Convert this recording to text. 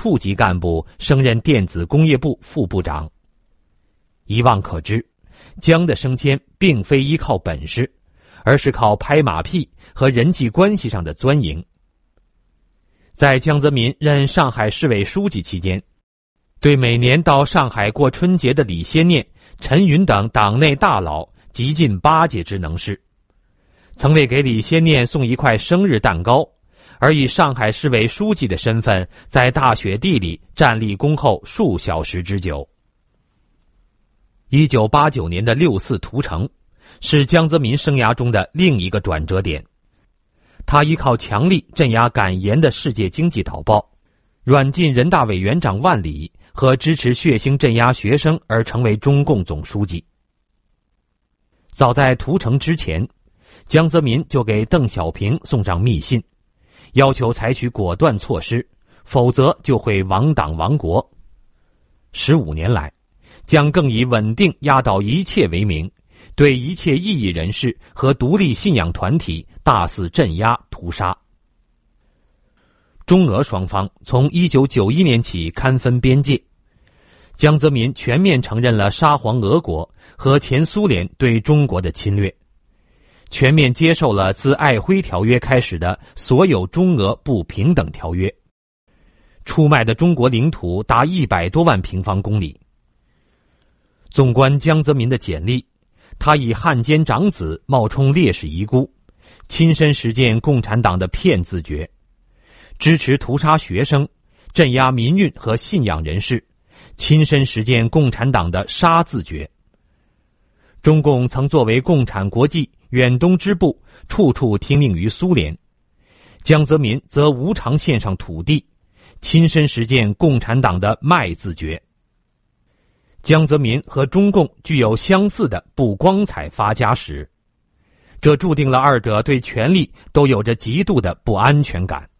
处级干部升任电子工业部副部长。一望可知，江的升迁并非依靠本事，而是靠拍马屁和人际关系上的钻营。在江泽民任上海市委书记期间，对每年到上海过春节的李先念、陈云等党内大佬极尽巴结之能事，曾为给李先念送一块生日蛋糕，而以上海市委书记的身份在大雪地里站立恭候数小时之久。1989年的6四屠城是江泽民生涯中的另一个转折点。他依靠强力镇压敢言的世界经济导报，软禁人大委员长万里和支持血腥镇压学生而成为中共总书记。早在屠城之前，江泽民就给邓小平送上密信，要求采取果断措施，否则就会亡党亡国。15年来，将更以稳定压倒一切为名，对一切异议人士和独立信仰团体大肆镇压屠杀。中俄双方从1991年起勘分边界，江泽民全面承认了沙皇俄国和前苏联对中国的侵略，全面接受了自瑷珲条约开始的所有中俄不平等条约，出卖的中国领土达100多万平方公里。纵观江泽民的简历，他以汉奸长子冒充烈士遗孤，亲身实践共产党的骗自觉，支持屠杀学生，镇压民运和信仰人士，亲身实践共产党的杀自觉。中共曾作为共产国际远东支部，处处听命于苏联，江泽民则无偿献上土地，亲身实践共产党的卖自觉。江泽民和中共具有相似的不光彩发家史，这注定了二者对权力都有着极度的不安全感。